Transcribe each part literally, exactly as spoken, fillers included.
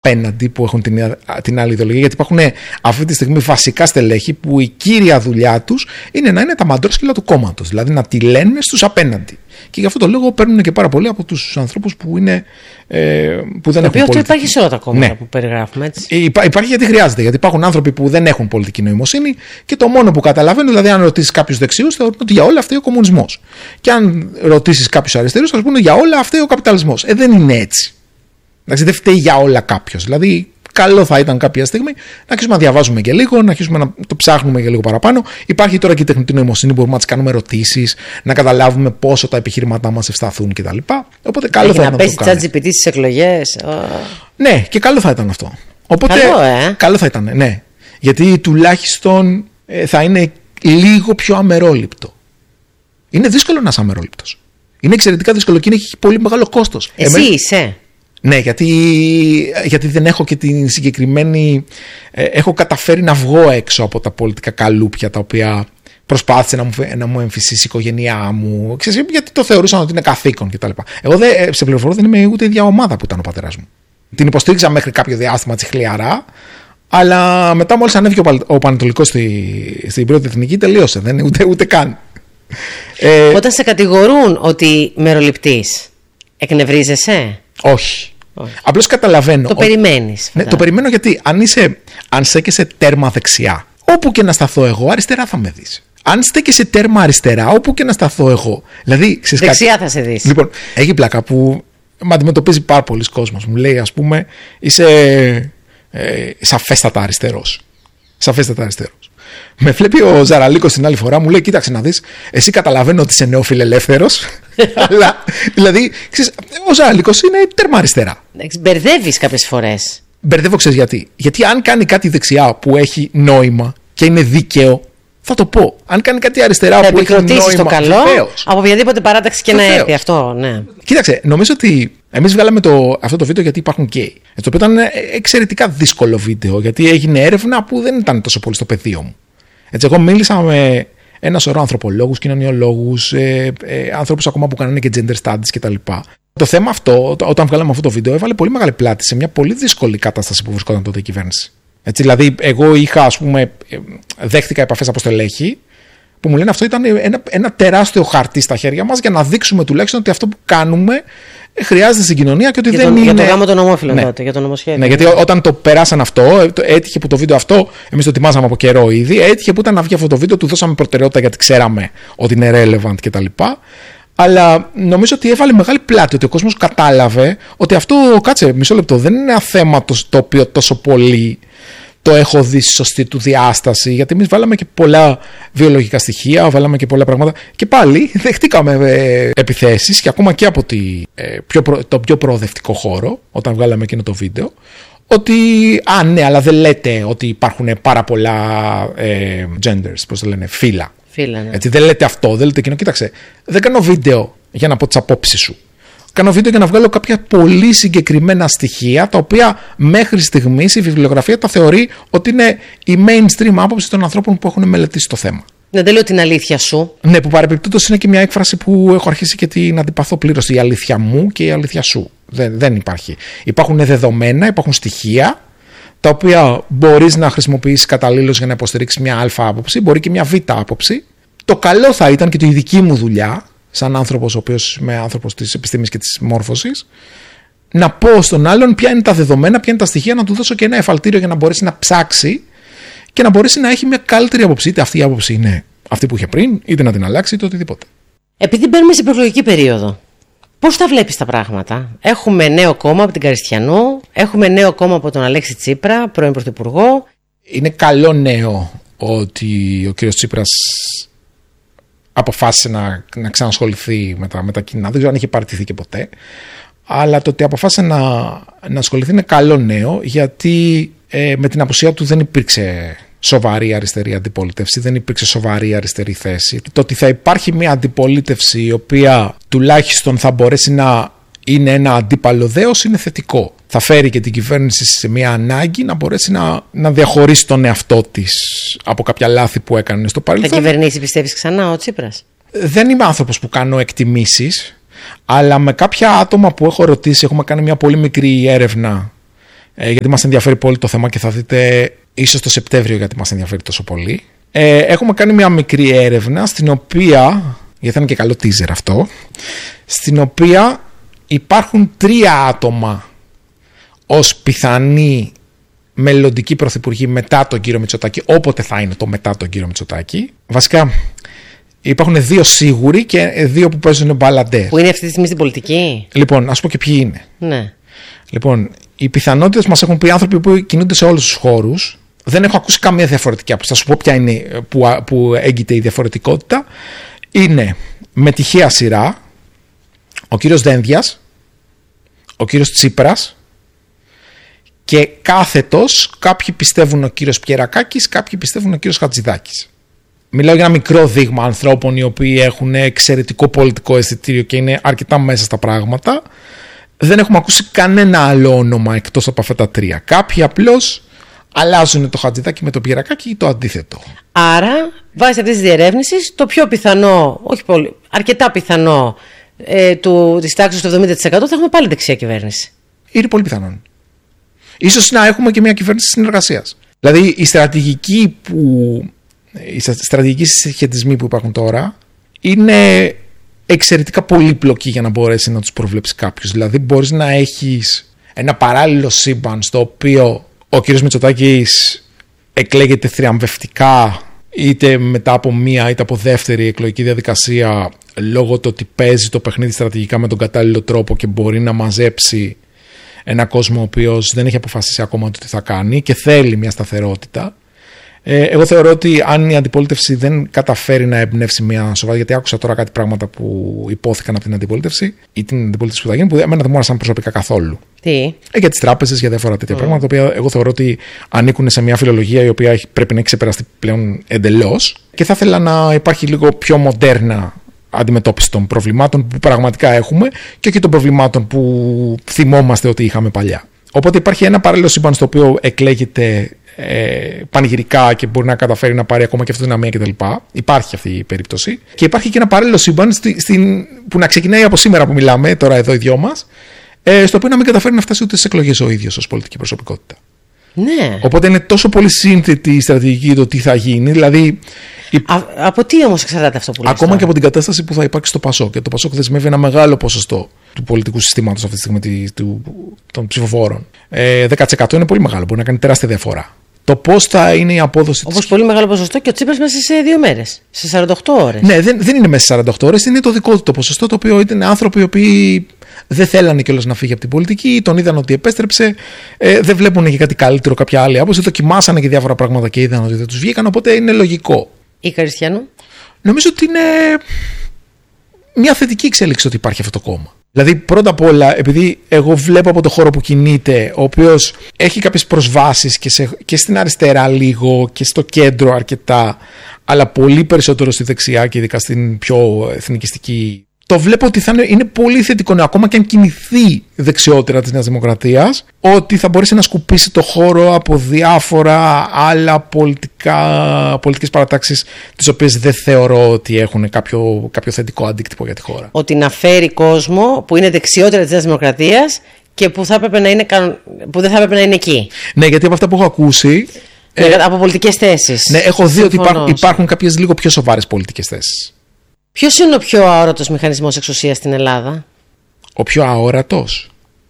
απέναντι που έχουν την, την άλλη ιδεολογία, γιατί υπάρχουν αυτή τη στιγμή βασικά στελέχη που η κύρια δουλειά τους είναι να είναι τα μαντρόσκυλα του κόμματος, δηλαδή να τη λένε στους απέναντι. Και γι' αυτό το λόγο παίρνουν και πάρα πολύ από τους ανθρώπους που, είναι, ε, που δεν το έχουν πολιτική. Το οποίο αυτό πολιτική. υπάρχει σε όλα τα κόμματα, ναι, που περιγράφουμε, έτσι. Υπά, υπάρχει γιατί χρειάζεται, γιατί υπάρχουν άνθρωποι που δεν έχουν πολιτική νοημοσύνη και το μόνο που καταλαβαίνουν, δηλαδή αν ρωτήσεις κάποιους δεξιούς, θεωρούν ότι για όλα φταίει ο κομμουνισμός. Και αν ρωτήσεις κάποιους αριστερούς, θα σου πούνε για όλα φταίει ο καπιταλισμός. Ε, δεν είναι έτσι. Εντάξει, δεν φταίει για όλα κάποιος. Δηλαδή, καλό θα ήταν κάποια στιγμή να αρχίσουμε να διαβάζουμε και λίγο, να αρχίσουμε να το ψάχνουμε και λίγο παραπάνω. Υπάρχει τώρα και η τεχνητή νοημοσύνη, μπορούμε να τις κάνουμε ερωτήσεις, να καταλάβουμε πόσο τα επιχειρήματά μας ευσταθούν κτλ. Οπότε, καλό Έχει θα να ήταν πέσει να το κάνει. ChatGPT στις εκλογές. Ναι, και καλό θα ήταν αυτό. Οπότε, καλό, ε? καλό θα ήταν, ναι. Γιατί τουλάχιστον ε, θα είναι λίγο πιο αμερόληπτο. Είναι δύσκολο να είσαι αμερόληπτος. Είναι εξαιρετικά δύσκολο και έχει πολύ μεγάλο κόστος. Εσύ Εμέ... είσαι. Ναι, γιατί, γιατί δεν έχω και την συγκεκριμένη... Ε, έχω καταφέρει να βγω έξω από τα πολιτικά καλούπια τα οποία προσπάθησε να μου, να μου εμφυσίσει η οικογένειά μου. Ξέρεις, γιατί το θεωρούσαν ότι είναι καθήκον κτλ. Εγώ δεν, σε πληροφορώ δεν είμαι ούτε η ίδια ομάδα που ήταν ο πατέρας μου. Την υποστήριξα μέχρι κάποιο διάστημα τσιχλιαρά, αλλά μετά μόλις ανέβηκε ο, ο Πανετολικός στη, στην πρώτη εθνική τελείωσε. Δεν είναι ούτε, ούτε καν. Ε, Όταν σε κατηγορούν ότι μεροληπτείς, εκνευρίζεσαι? Όχι. Όχι. Απλώς καταλαβαίνω. Το ότι... περιμένεις. Ναι, το περιμένω γιατί αν, είσαι, αν στέκεσαι τέρμα δεξιά, όπου και να σταθώ εγώ, αριστερά θα με δεις. Αν στέκεσαι τέρμα αριστερά, όπου και να σταθώ εγώ. Δηλαδή, δεξιά κάτι... θα σε δεις. Λοιπόν, έχει πλάκα που με αντιμετωπίζει πάρα πολλοί κόσμος. Μου λέει, ας πούμε, είσαι ε, σαφέστατα αριστερός. Σαφέστατα αριστερός. Με βλέπει ο Ζαραλίκος την άλλη φορά, μου λέει: κοίταξε να δεις, εσύ καταλαβαίνω ότι είσαι νεοφιλελεύθερος. Αλλά, δηλαδή, ξέρεις, ο Ζαραλίκος είναι τέρμα αριστερά. Μπερδεύεις κάποιες φορές. Μπερδεύω, ξέρεις γιατί. Γιατί αν κάνει κάτι δεξιά που έχει νόημα και είναι δίκαιο, θα το πω. Αν κάνει κάτι αριστερά θα που έχει νόημα, το καλό βεβαίως. Από οποιαδήποτε παράταξη και Βεβαίως. να έρθει αυτό, ναι. Κοίταξε, νομίζω ότι εμείς βγάλαμε το, αυτό το βίντεο γιατί υπάρχουν γκέι. Το οποίο ήταν εξαιρετικά δύσκολο βίντεο, γιατί έγινε έρευνα που δεν ήταν τόσο πολύ στο πεδίο μου. Έτσι, εγώ μίλησα με ένα σωρό ανθρωπολόγους, κοινωνιολόγους, ε, ε, ανθρώπους ακόμα που κάνανε και gender studies κτλ. Το θέμα αυτό, όταν βγάλαμε αυτό το βίντεο, έβαλε πολύ μεγάλη πλάτη σε μια πολύ δύσκολη κατάσταση που βρισκόταν τότε η κυβέρνηση. Έτσι, δηλαδή, εγώ είχα, ας πούμε, δέχτηκα επαφές από στελέχη που μου λένε αυτό ήταν ένα, ένα τεράστιο χαρτί στα χέρια μας για να δείξουμε τουλάχιστον ότι αυτό που κάνουμε χρειάζεται στην κοινωνία και ότι για δεν τον, είναι. Για το γάμο των ομόφυλων ναι. τότε, για το νομοσχέδιο. Ναι, γιατί όταν το περάσαν αυτό, έτυχε που το βίντεο αυτό, εμείς το ετοιμάζαμε από καιρό ήδη, έτυχε που ήταν να βγει αυτό το βίντεο, του δώσαμε προτεραιότητα γιατί ξέραμε ότι είναι relevant κτλ. Αλλά νομίζω ότι έβαλε μεγάλη πλάτη, ότι ο κόσμος κατάλαβε ότι αυτό, κάτσε μισό λεπτό, δεν είναι ένα θέμα το, το οποίο τόσο πολύ το έχω δει στη σωστή του διάσταση, γιατί εμείς βάλαμε και πολλά βιολογικά στοιχεία, βάλαμε και πολλά πράγματα και πάλι δεχτήκαμε ε, επιθέσεις και ακόμα και από τη, ε, πιο προ, το πιο προοδευτικό χώρο όταν βγάλαμε εκείνο το βίντεο, ότι α ναι, αλλά δεν λέτε ότι υπάρχουν πάρα πολλά ε, genders, πώς το λένε, φύλλα. Φύλλα, ναι. Έτσι, δεν λέτε αυτό, δεν λέτε εκείνο. Κοίταξε, δεν κάνω βίντεο για να πω τις απόψεις σου. Κάνω βίντεο για να βγάλω κάποια πολύ συγκεκριμένα στοιχεία, τα οποία μέχρι στιγμής η βιβλιογραφία τα θεωρεί ότι είναι η mainstream άποψη των ανθρώπων που έχουν μελετήσει το θέμα. Ναι, δεν λέω την αλήθεια σου. Ναι, που παρεμπιπτόντως είναι και μια έκφραση που έχω αρχίσει και την αντιπαθώ πλήρως. Η αλήθεια μου και η αλήθεια σου. Δεν, δεν υπάρχει. Υπάρχουν δεδομένα, υπάρχουν στοιχεία, τα οποία μπορείς να χρησιμοποιήσεις καταλήλως για να υποστηρίξεις μια αλφα άποψη, μπορεί και μια β άποψη. Το καλό θα ήταν και η δική μου δουλειά, σαν άνθρωπος ο οποίος είμαι άνθρωπος της επιστήμης και της μόρφωσης, να πω στον άλλον ποια είναι τα δεδομένα, ποια είναι τα στοιχεία, να του δώσω και ένα εφαλτήριο για να μπορέσει να ψάξει και να μπορέσει να έχει μια καλύτερη άποψη. Είτε αυτή η άποψη είναι αυτή που είχε πριν, είτε να την αλλάξει, είτε οτιδήποτε. Επειδή μπαίνουμε σε προεκλογική περίοδο, πώς τα βλέπεις τα πράγματα? Έχουμε νέο κόμμα από την Καριστιανού, έχουμε νέο κόμμα από τον Αλέξη Τσίπρα, πρώην Πρωθυπουργό. Είναι καλό νέο ότι ο κύριος Τσίπρας αποφάσισε να, να ξανασχοληθεί με τα, με τα κοινά. Δεν ξέρω αν είχε παραιτηθεί και ποτέ. Αλλά το ότι αποφάσισε να, να ασχοληθεί είναι καλό νέο, γιατί ε, με την απουσία του δεν υπήρξε σοβαρή αριστερή αντιπολίτευση, δεν υπήρξε σοβαρή αριστερή θέση. Το ότι θα υπάρχει μια αντιπολίτευση η οποία τουλάχιστον θα μπορέσει να είναι ένα αντίπαλο δέος είναι θετικό. Θα φέρει και την κυβέρνηση σε μια ανάγκη να μπορέσει να, να διαχωρίσει τον εαυτό της από κάποια λάθη που έκανε στο παρελθόν. Θα κυβερνήσει, πιστεύεις, ξανά ο Τσίπρας? Δεν είμαι άνθρωπος που κάνω εκτιμήσεις, αλλά με κάποια άτομα που έχω ρωτήσει, έχουμε κάνει μια πολύ μικρή έρευνα ε, γιατί μας ενδιαφέρει πολύ το θέμα και θα δείτε ίσως το Σεπτέμβριο γιατί μας ενδιαφέρει τόσο πολύ. Ε, έχουμε κάνει μια μικρή έρευνα στην οποία, γιατί ήταν και καλό teaser αυτό, στην οποία υπάρχουν τρία άτομα ως πιθανή μελλοντική πρωθυπουργή μετά τον κύριο Μητσοτάκη, όποτε θα είναι το μετά τον κύριο Μητσοτάκη. Βασικά υπάρχουν δύο σίγουροι και δύο που παίζουν μπαλαντέρ. Που είναι αυτή τη στιγμή στην πολιτική. Λοιπόν, ας πω και ποιοι είναι. Ναι. Λοιπόν, οι πιθανότητες μας έχουν πει άνθρωποι που κινούνται σε όλους τους χώρους. Δεν έχω ακούσει καμία διαφορετική άποψη. Θα σου πω ποια είναι που, που έγκυται η διαφορετικότητα. Είναι με τυχαία σειρά ο κύριος Δένδιας, ο κύριος Τσίπρας και κάθετος κάποιοι πιστεύουν ο κύριος Πιερακάκης, κάποιοι πιστεύουν ο κύριος Χατζηδάκης. Μιλάω για ένα μικρό δείγμα ανθρώπων οι οποίοι έχουν εξαιρετικό πολιτικό αισθητήριο και είναι αρκετά μέσα στα πράγματα. Δεν έχουμε ακούσει κανένα άλλο όνομα εκτός από αυτά τα τρία. Κάποιοι απλώς αλλάζουν το Χατζηδάκι με το Πιερακάκι ή το αντίθετο. Άρα, βάσει αυτής της διερεύνησης, το πιο πιθανό, όχι πολύ, αρκετά πιθανό ε, του, της τάξης του εβδομήντα τοις εκατό θα έχουμε πάλι δεξιά κυβέρνηση. Είναι πολύ πιθανόν. Ίσως να έχουμε και μια κυβέρνηση συνεργασίας. Δηλαδή η στρατηγική που, οι στρατηγικοί συσχετισμοί που υπάρχουν τώρα είναι εξαιρετικά πολύπλοκοι για να μπορέσει να τους προβλέψει κάποιος. Δηλαδή μπορείς να έχεις ένα παράλληλο σύμπαν στο οποίο ο κύριος Μητσοτάκης εκλέγεται θριαμβευτικά είτε μετά από μία είτε από δεύτερη εκλογική διαδικασία λόγω του ότι παίζει το παιχνίδι στρατηγικά με τον κατάλληλο τρόπο και μπορεί να μαζέψει ένα κόσμο ο οποίος δεν έχει αποφασίσει ακόμα το τι θα κάνει και θέλει μια σταθερότητα. Ε, εγώ θεωρώ ότι αν η αντιπολίτευση δεν καταφέρει να εμπνεύσει μια σοβαρή, γιατί άκουσα τώρα κάτι πράγματα που υπόθηκαν από την αντιπολίτευση ή την αντιπολίτευση που θα γίνει, που εμένα δεν μου άρεσαν προσωπικά καθόλου. Τι? Ε, για τις τράπεζες, για διάφορα τέτοια mm. πράγματα, τα οποία εγώ θεωρώ ότι ανήκουν σε μια φιλολογία η οποία πρέπει να έχει ξεπεραστεί πλέον εντελώς και θα ήθελα να υπάρχει λίγο πιο μοντέρνα αντιμετώπιση των προβλημάτων που πραγματικά έχουμε και όχι των προβλημάτων που θυμόμαστε ότι είχαμε παλιά. Οπότε υπάρχει ένα παράλληλο σύμπαν στο οποίο εκλέγεται ε, πανηγυρικά και μπορεί να καταφέρει να πάρει ακόμα και αυτοδυναμία κτλ. Υπάρχει αυτή η περίπτωση. Και υπάρχει και ένα παράλληλο σύμπαν στη, στην, που να ξεκινάει από σήμερα που μιλάμε, τώρα εδώ οι δυο μας, ε, στο οποίο να μην καταφέρει να φτάσει ούτε στις εκλογές ο ίδιος ως πολιτική προσωπικότητα. Ναι. Οπότε είναι τόσο πολύ σύνθετη η στρατηγική το τι θα γίνει. Δηλαδή, Α, από τι όμως εξαρτάται αυτό που λες? Ακόμα τώρα? και από την κατάσταση που θα υπάρξει στο Πασόκ. Και το Πασόκ δεσμεύει ένα μεγάλο ποσοστό του πολιτικού συστήματος αυτή τη στιγμή του, των ψηφοφόρων. Ε, δέκα τοις εκατό είναι πολύ μεγάλο, μπορεί να κάνει τεράστια διαφορά. Το πώς θα είναι η απόδοση. Όπως της... πολύ μεγάλο ποσοστό και ο Τσίπρας μέσα σε δύο μέρες. Σε σαράντα οκτώ ώρες. Ναι, δεν, δεν είναι μέσα σε σαράντα οκτώ ώρες, είναι το δικό του το ποσοστό, το οποίο ήταν άνθρωποι οι οποίοι δεν θέλανε κιόλας να φύγει από την πολιτική, τον είδαν ότι επέστρεψε, ε, δεν βλέπουν και κάτι καλύτερο, κάποια άλλη άποψη, δοκιμάσανε και διάφορα πράγματα και είδαν ότι δεν τους βγήκαν, οπότε είναι λογικό. Η Καριστιανού. Νομίζω ότι είναι μια θετική εξέλιξη ότι υπάρχει αυτό το κόμμα. Δηλαδή, πρώτα απ' όλα, επειδή εγώ βλέπω από το χώρο που κινείται, ο οποίος έχει κάποιες προσβάσεις και, σε, και στην αριστερά λίγο και στο κέντρο αρκετά, αλλά πολύ περισσότερο στη δεξιά και ειδικά στην πιο εθνικιστική. Το βλέπω ότι θα είναι, είναι πολύ θετικό, ναι, ακόμα και αν κινηθεί δεξιότερα της Νέας Δημοκρατίας, ότι θα μπορέσει να σκουπίσει το χώρο από διάφορα άλλα πολιτικά, πολιτικές παρατάξεις, τις οποίες δεν θεωρώ ότι έχουν κάποιο, κάποιο θετικό αντίκτυπο για τη χώρα. Ότι να φέρει κόσμο που είναι δεξιότερα της Νέας Δημοκρατίας και που, θα έπρεπε να είναι, που δεν θα έπρεπε να είναι εκεί. Ναι, γιατί από αυτά που έχω ακούσει. Ναι, ε, από πολιτικές θέσεις. Ναι, έχω δει ότι υπάρχουν, υπάρχουν κάποιες λίγο πιο σοβαρές πολιτικές θέσεις. Ποιος είναι ο πιο αόρατος μηχανισμός εξουσίας στην Ελλάδα? Ο πιο αόρατος?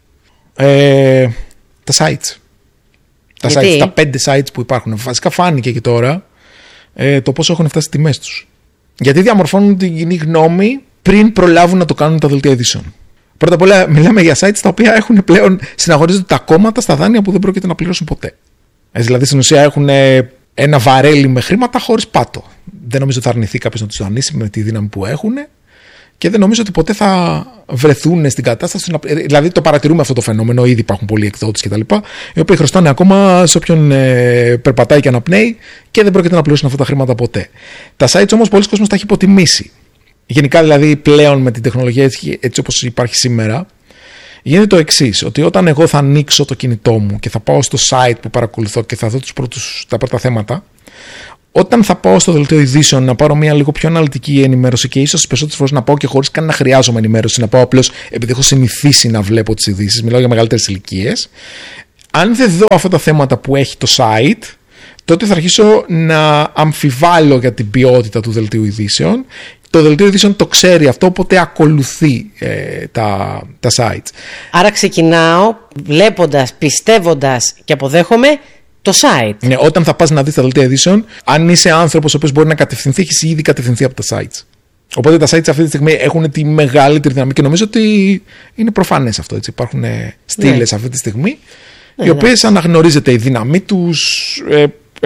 Ε, τα sites. Τα, sites, τα πέντε sites που υπάρχουν. Βασικά φάνηκε και τώρα ε, το πόσο έχουν φτάσει τις τιμές τους. Γιατί διαμορφώνουν την κοινή γνώμη πριν προλάβουν να το κάνουν τα δελτία ειδήσεων. Πρώτα απ' όλα μιλάμε για sites τα οποία έχουν πλέον συναγωνίζονται τα κόμματα στα δάνεια που δεν πρόκειται να πληρώσουν ποτέ. Ε, δηλαδή στην ουσία έχουν ένα βαρέλι με χρήματα χωρίς πάτο. Δεν νομίζω ότι θα αρνηθεί κάποιος να τους δανείσει με τη δύναμη που έχουν και δεν νομίζω ότι ποτέ θα βρεθούν στην κατάσταση. Να... Δηλαδή το παρατηρούμε αυτό το φαινόμενο, ήδη υπάρχουν πολλοί εκδότες κτλ. Οι οποίοι χρωστάνε ακόμα σε όποιον ε, περπατάει και αναπνέει και δεν πρόκειται να πληρώσουν αυτά τα χρήματα ποτέ. Τα sites όμως πολλοί κόσμος τα έχει υποτιμήσει. Γενικά δηλαδή πλέον με την τεχνολογία έτσι, έτσι όπως υπάρχει σήμερα, γίνεται το εξής, ότι όταν εγώ θα ανοίξω το κινητό μου και θα πάω στο site που παρακολουθώ και θα δω τους πρώτους, τα πρώτα θέματα, όταν θα πάω στο δελτίο ειδήσεων να πάρω μια λίγο πιο αναλυτική ενημέρωση και ίσως τις περισσότερες φορές να πάω και χωρίς καν να χρειάζομαι ενημέρωση, να πάω απλώς επειδή έχω συνηθίσει να βλέπω τις ειδήσεις, μιλάω για μεγαλύτερες ηλικίες, Αν δεν δω αυτά τα θέματα που έχει το site, τότε θα αρχίσω να αμφιβάλλω για την ποιότητα του δελτίου ειδήσεων. Το δελτίο ειδήσεων το ξέρει αυτό, οπότε ακολουθεί ε, τα, τα sites. Άρα ξεκινάω βλέποντας, πιστεύοντας και αποδέχομαι το site. Ναι, όταν θα πας να δεις τα δελτία ειδήσεων, αν είσαι άνθρωπος ο οποίος μπορεί να κατευθυνθεί, έχεις ήδη κατευθυνθεί από τα sites. Οπότε τα sites αυτή τη στιγμή έχουν τη μεγαλύτερη δύναμη και νομίζω ότι είναι προφανές αυτό. Έτσι. Υπάρχουν στήλες ναι. αυτή τη στιγμή, ναι, οι οποίες ναι. αναγνωρίζεται η δύναμή τους ε, ε,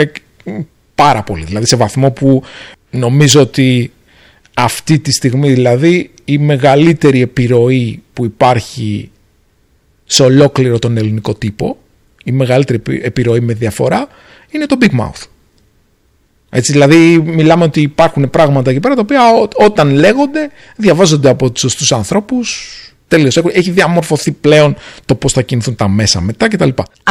πάρα πολύ. Δηλαδή σε βαθμό που νομίζω ότι αυτή τη στιγμή δηλαδή η μεγαλύτερη επιρροή που υπάρχει σε ολόκληρο τον ελληνικό τύπο, η μεγαλύτερη επιρροή με διαφορά, είναι το Big Mouth. Έτσι, δηλαδή μιλάμε ότι υπάρχουν πράγματα εκεί πέρα τα οποία ό, όταν λέγονται διαβάζονται από τους σωστούς ανθρώπους. Τέλειος, έχει διαμορφωθεί πλέον το πώς θα κινηθούν τα μέσα μετά κτλ.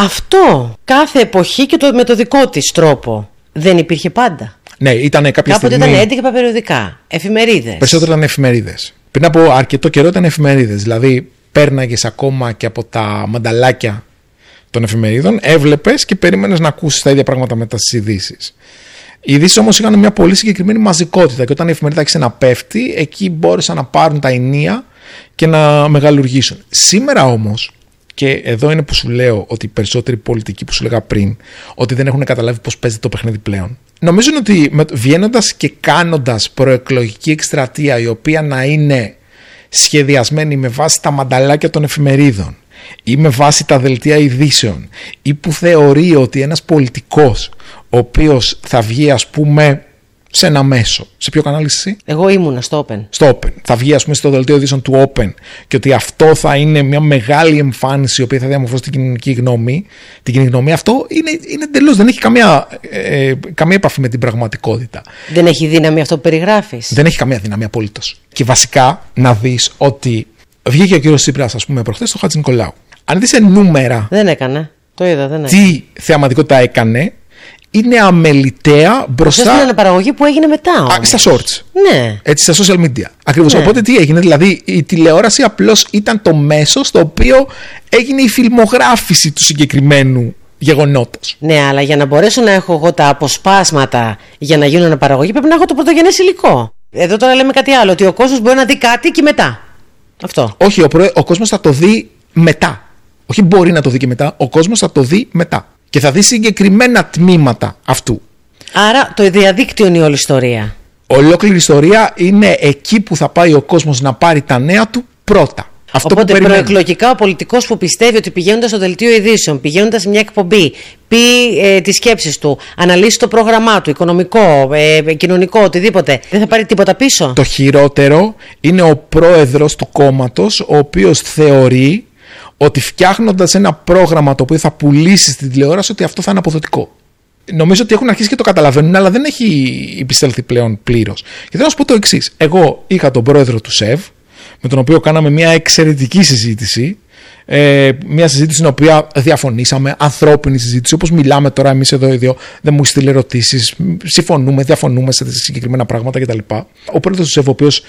Αυτό κάθε εποχή και το, με το δικό της τρόπο δεν υπήρχε πάντα. Ναι, ήταν κάποια Κάποτε στιγμή. Ήταν έντυπα περιοδικά, εφημερίδες. Περισσότερο ήταν εφημερίδες. Πριν από αρκετό καιρό ήταν εφημερίδες. Δηλαδή πέρναγες ακόμα και από τα μανταλάκια των εφημερίδων, έβλεπες και περίμενες να ακούσεις τα ίδια πράγματα μετά στις ειδήσεις. Οι ειδήσεις όμως είχαν μια πολύ συγκεκριμένη μαζικότητα και όταν η εφημερίδα άρχισε να πέφτει, εκεί μπόρεσαν να πάρουν τα ενία και να μεγαλουργήσουν. Σήμερα όμως, και εδώ είναι που σου λέω ότι οι περισσότεροι πολιτικοί που σου λέγα πριν, ότι δεν έχουν καταλάβει πώς παίζεται το παιχνίδι πλέον. Νομίζω ότι βγαίνοντας και κάνοντας προεκλογική εκστρατεία η οποία να είναι σχεδιασμένη με βάση τα μανταλάκια των εφημερίδων ή με βάση τα δελτία ειδήσεων ή που θεωρεί ότι ένας πολιτικός ο οποίος θα βγει ας πούμε σε ένα μέσο. Σε ποιο κανάλι είσαι εσύ? Εγώ ήμουνα στο Open. Στο Open. Θα βγει ας πούμε στο δελτίο ειδήσεων του Open και ότι αυτό θα είναι μια μεγάλη εμφάνιση η οποία θα διαμορφώσει την κοινωνική γνώμη. Την κοινωνική γνώμη αυτό είναι, είναι εντελώς, δεν έχει καμία, ε, καμία επαφή με την πραγματικότητα. Δεν έχει δύναμη αυτό που περιγράφεις. Δεν έχει καμία δύναμη απολύτως. Και βασικά να δεις ότι βγήκε ο κύριος Τσίπρας ας πούμε προχθές στο Χατζη Νικολάου. Αν δεις σε νούμερα. Δεν έκανε. Το είδα, δεν έκανε. Τι θεαματικότητα έκανε. Είναι αμεληταία μπροστά. Στην αναπαραγωγή που έγινε μετά. Όμως. Α, στα shorts. Ναι. Έτσι, στα social media. Ακριβώς. Ναι. Οπότε τι έγινε, δηλαδή η τηλεόραση απλώς ήταν το μέσο στο οποίο έγινε η φιλμογράφηση του συγκεκριμένου γεγονότος. Ναι, αλλά για να μπορέσω να έχω εγώ τα αποσπάσματα για να γίνουν αναπαραγωγή πρέπει να έχω το πρωτογενές υλικό. Εδώ τώρα λέμε κάτι άλλο. Ότι ο κόσμος μπορεί να δει κάτι και μετά. Αυτό. Όχι, ο, προ... ο κόσμος θα το δει μετά. Όχι μπορεί να το δει και μετά. Ο κόσμος θα το δει μετά. Και θα δει συγκεκριμένα τμήματα αυτού. Άρα το διαδίκτυο είναι η όλη ιστορία. Ολόκληρη ιστορία είναι εκεί που θα πάει ο κόσμος να πάρει τα νέα του πρώτα. Αυτό Οπότε που προεκλογικά ο πολιτικός που πιστεύει ότι πηγαίνοντας στο δελτίο ειδήσεων, πηγαίνοντας σε μια εκπομπή, πει ε, τις σκέψεις του, αναλύσει το πρόγραμμά του, οικονομικό, ε, κοινωνικό, οτιδήποτε, δεν θα πάρει τίποτα πίσω. Το χειρότερο είναι ο πρόεδρος του κόμματος, ο οποίος θεωρεί ότι φτιάχνοντας ένα πρόγραμμα το οποίο θα πουλήσει στην τηλεόραση ότι αυτό θα είναι αποδοτικό. Νομίζω ότι έχουν αρχίσει και το καταλαβαίνουν, αλλά δεν έχει επιστέλθει πλέον πλήρως. Και θέλω να σου πω το εξής. Εγώ είχα τον πρόεδρο του ΣΕΒ, με τον οποίο κάναμε μια εξαιρετική συζήτηση. Ε, μια συζήτηση στην οποία διαφωνήσαμε, ανθρώπινη συζήτηση, όπως μιλάμε τώρα εμείς εδώ οι δύο. Δεν μου στείλε ερωτήσεις, συμφωνούμε, διαφωνούμε σε συγκεκριμένα πράγματα κτλ. Ο πρόεδρος του ΣΕΒ, ο οποίος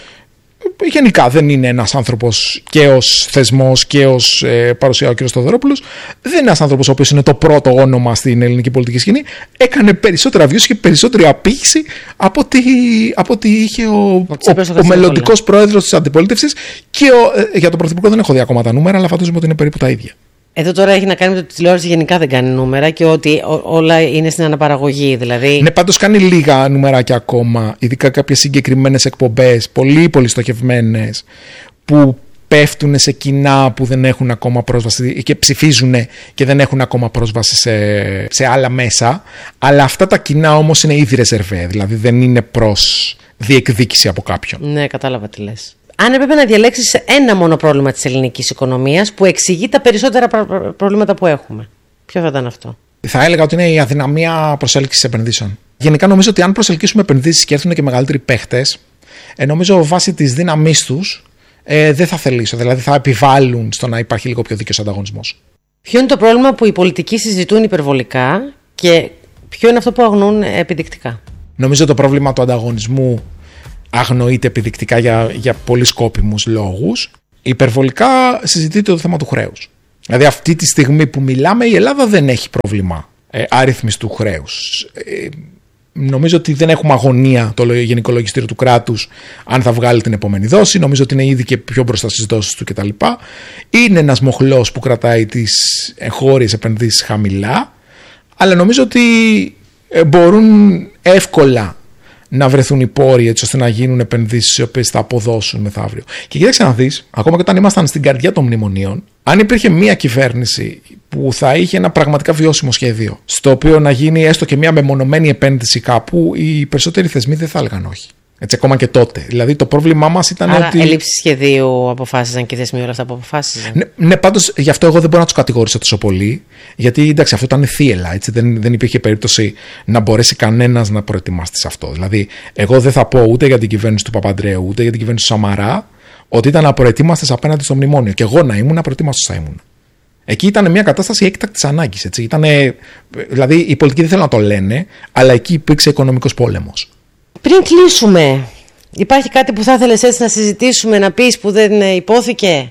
γενικά δεν είναι ένας άνθρωπος και ως θεσμός και ως ε, παρουσία ο κ. Στοδωρόπουλος, δεν είναι ένας άνθρωπος ο οποίος είναι το πρώτο όνομα στην ελληνική πολιτική σκηνή. Έκανε περισσότερα views και περισσότερη απήχηση από ότι, από ότι είχε ο, ο, ο, ο μελλοντικός πρόεδρος της αντιπολίτευσης. Και ο, ε, για τον πρωθυπουργό δεν έχω δει ακόμα τα νούμερα, αλλά φαντάζομαι ότι είναι περίπου τα ίδια. Εδώ τώρα έχει να κάνει με το ότι η τηλεόραση γενικά δεν κάνει νούμερα και ότι ό, όλα είναι στην αναπαραγωγή. Δηλαδή... Ναι, πάντως κάνει λίγα νούμεράκια ακόμα, ειδικά κάποιες συγκεκριμένες εκπομπές, πολύ πολύ στοχευμένες, που πέφτουν σε κοινά που δεν έχουν ακόμα πρόσβαση και ψηφίζουν και δεν έχουν ακόμα πρόσβαση σε, σε άλλα μέσα. Αλλά αυτά τα κοινά όμως είναι ήδη ρεζερβέ, δηλαδή δεν είναι προς διεκδίκηση από κάποιον. Ναι, κατάλαβα τι λες. Αν έπρεπε να διαλέξεις ένα μόνο πρόβλημα της ελληνικής οικονομίας που εξηγεί τα περισσότερα προβλήματα που έχουμε, ποιο θα ήταν αυτό? Θα έλεγα ότι είναι η αδυναμία προσέλκυσης επενδύσεων. Γενικά νομίζω ότι αν προσελκύσουμε επενδύσεις και έρθουν και μεγαλύτεροι παίχτες, ε, νομίζω βάσει της δύναμής τους ε, δεν θα θελήσω. Δηλαδή θα επιβάλλουν στο να υπάρχει λίγο πιο δίκαιος ανταγωνισμός. Ποιο είναι το πρόβλημα που οι πολιτικοί συζητούν υπερβολικά και ποιο είναι αυτό που αγνοούν επιδεικτικά? Νομίζω το πρόβλημα του ανταγωνισμού αγνοείται επιδεικτικά για, για πολύ σκόπιμους λόγους. Υπερβολικά συζητείται το θέμα του χρέους. Δηλαδή, αυτή τη στιγμή που μιλάμε, η Ελλάδα δεν έχει πρόβλημα ε, άριθμης του χρέους. Ε, νομίζω ότι δεν έχουμε αγωνία το Γενικό Λογιστήριο του κράτους αν θα βγάλει την επόμενη δόση. Νομίζω ότι είναι ήδη και πιο μπροστά στις δόσεις του κτλ. Είναι ένας μοχλός που κρατάει τις εγχώριες επενδύσεις χαμηλά, αλλά νομίζω ότι μπορούν εύκολα να βρεθούν οι πόροι έτσι ώστε να γίνουν επενδύσεις οι οποίες θα αποδώσουν μεθαύριο. Και κοίταξε να δεις, ακόμα και όταν ήμασταν στην καρδιά των μνημονίων, αν υπήρχε μία κυβέρνηση που θα είχε ένα πραγματικά βιώσιμο σχέδιο, στο οποίο να γίνει έστω και μία μεμονωμένη επένδυση κάπου, οι περισσότεροι θεσμοί δεν θα έλεγαν όχι. Έτσι, ακόμα και τότε. Δηλαδή, το πρόβλημά μας ήταν Άρα, ότι. Έλλειψη σχεδίου αποφάσιζαν και οι θεσμοί όλα αυτά που αποφάσιζαν. Ναι, ναι, πάντως γι' αυτό εγώ δεν μπορώ να τους κατηγορήσω τόσο πολύ. Γιατί εντάξει, αυτό ήταν θύελα. Έτσι, δεν, δεν υπήρχε περίπτωση να μπορέσει κανένας να προετοιμάσει σε αυτό. Δηλαδή, εγώ δεν θα πω ούτε για την κυβέρνηση του Παπαντρέου, ούτε για την κυβέρνηση του Σαμαρά, ότι ήταν απροετοίμαστες απέναντι στο μνημόνιο. Και εγώ να ήμουν απροετοίμαστος θα ήμουν. Εκεί ήταν μια κατάσταση έκτακτης ανάγκης. Δηλαδή, οι πολιτικοί δεν θέλουν να το λένε, αλλά εκεί υπήρξε οικονομικός πόλεμος. Πριν κλείσουμε, υπάρχει κάτι που θα ήθελες έτσι να συζητήσουμε, να πεις που δεν υπόθηκε?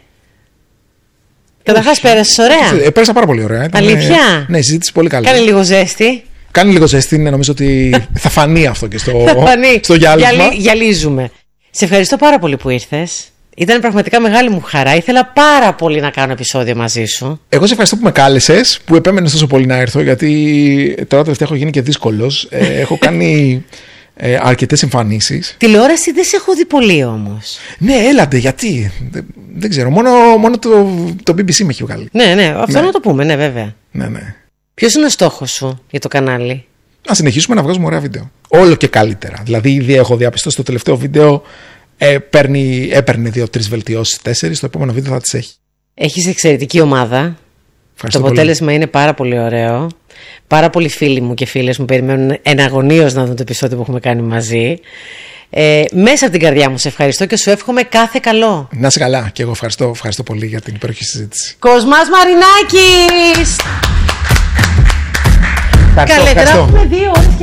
Καταρχάς, πέρασες ωραία. Ε, πέρασα πάρα πολύ ωραία. Ήταν, αλήθεια? Ναι, συζήτηση πολύ καλή. Κάνει λίγο ζέστη. Κάνει λίγο ζέστη, ναι, νομίζω ότι θα φανεί αυτό και στο, φανεί. στο γυάλισμα. Γιαλί, γυαλίζουμε. Σε ευχαριστώ πάρα πολύ που ήρθες. Ήταν πραγματικά μεγάλη μου χαρά. Ήθελα πάρα πολύ να κάνω επεισόδιο μαζί σου. Εγώ σε ευχαριστώ που με κάλεσες, που επέμενες τόσο πολύ να έρθω, γιατί τώρα τελευταία έχω γίνει και δύσκολος. ε, έχω κάνει ε, αρκετές εμφανίσεις. Τηλεόραση δεν σε έχω δει πολύ όμως. Ναι, έλατε, γιατί. Δεν, δεν ξέρω. Μόνο, μόνο το, το μπι μπι σι με έχει βγάλει. Ναι, ναι, αυτό ναι. Να το πούμε, ναι, βέβαια. Ναι, ναι. Ποιος είναι ο στόχος σου για το κανάλι? Να συνεχίσουμε να βγάζουμε ωραία βίντεο. Όλο και καλύτερα. Δηλαδή, ήδη έχω διαπιστώσει το τελευταίο βίντεο. Ε, παίρνει, έπαιρνε δύο-τρεις βελτιώσεις, τέσσερις. Το επόμενο βίντεο θα τις έχει. Έχεις εξαιρετική ομάδα. Ευχαριστώ το αποτέλεσμα πολύ. Είναι πάρα πολύ ωραίο. Πάρα πολλοί φίλοι μου και φίλες μου περιμένουν εναγωνίως να δουν το επεισόδιο που έχουμε κάνει μαζί. Ε, μέσα από την καρδιά μου σε ευχαριστώ και σου εύχομαι κάθε καλό. Να είσαι καλά. Και εγώ ευχαριστώ, ευχαριστώ πολύ για την υπέροχη συζήτηση. Κοσμάς Μαρινάκης! Καλέ, τώρα έχουμε δύο ώρες.